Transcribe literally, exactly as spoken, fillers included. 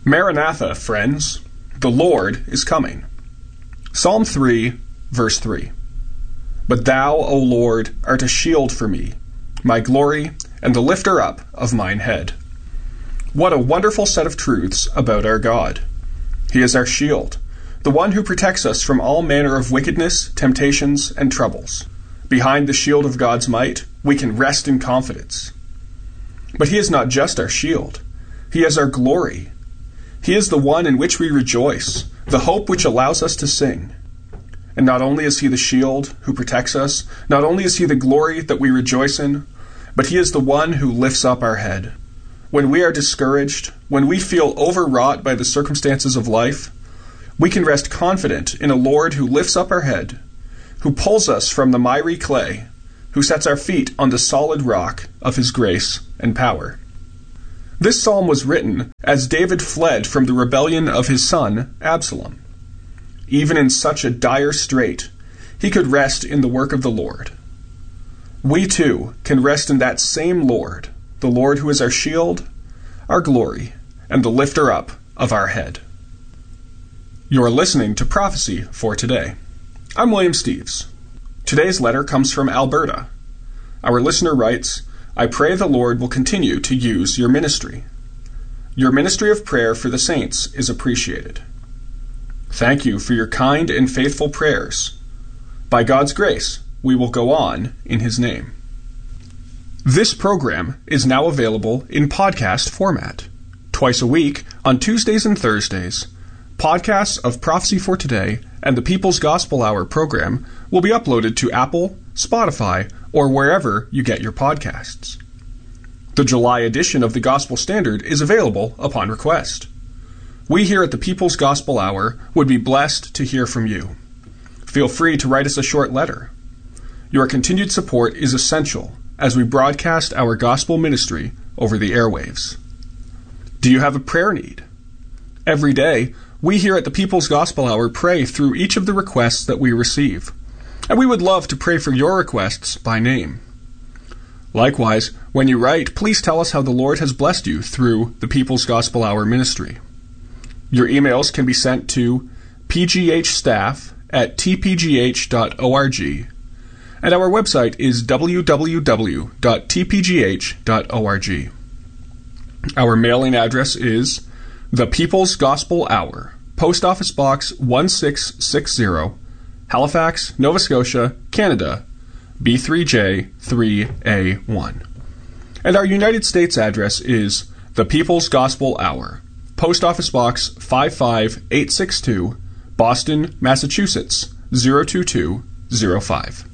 Maranatha, friends, the Lord is coming. Psalm three, verse three. But thou, O Lord, art a shield for me, my glory, and the lifter up of mine head. What a wonderful set of truths about our God. He is our shield, the one who protects us from all manner of wickedness, temptations, and troubles. Behind the shield of God's might, we can rest in confidence. But he is not just our shield. He is our glory. He is the one in which we rejoice, the hope which allows us to sing. And not only is he the shield who protects us, not only is he the glory that we rejoice in, but he is the one who lifts up our head. When we are discouraged, when we feel overwrought by the circumstances of life, we can rest confident in a Lord who lifts up our head, who pulls us from the miry clay, who sets our feet on the solid rock of his grace and power. This psalm was written as David fled from the rebellion of his son, Absalom. Even in such a dire strait, he could rest in the work of the Lord. We too can rest in that same Lord, the Lord who is our shield, our glory, and the lifter up of our head. You are listening to Prophecy for Today. I'm William Steves. Today's letter comes from Alberta. Our listener writes, I pray the Lord will continue to use your ministry. Your ministry of prayer for the saints is appreciated. Thank you for your kind and faithful prayers. By God's grace, we will go on in his name. This program is now available in podcast format. Twice a week, on Tuesdays and Thursdays, podcasts of Prophecy for Today and the People's Gospel Hour program will be uploaded to Apple, Spotify, or wherever you get your podcasts. The July edition of the Gospel Standard is available upon request. We here at the People's Gospel Hour would be blessed to hear from you. Feel free to write us a short letter. Your continued support is essential as we broadcast our gospel ministry over the airwaves. Do you have a prayer need? Every day, we here at the People's Gospel Hour pray through each of the requests that we receive, and we would love to pray for your requests by name. Likewise, when you write, please tell us how the Lord has blessed you through the People's Gospel Hour ministry. Your emails can be sent to pghstaff at t p g h dot org, and our website is w w w dot t p g h dot org. Our mailing address is The People's Gospel Hour, Post Office Box one six six zero, Halifax, Nova Scotia, Canada, B three J three A one. And our United States address is The People's Gospel Hour, Post Office Box five five eight six two, Boston, Massachusetts zero two two zero five.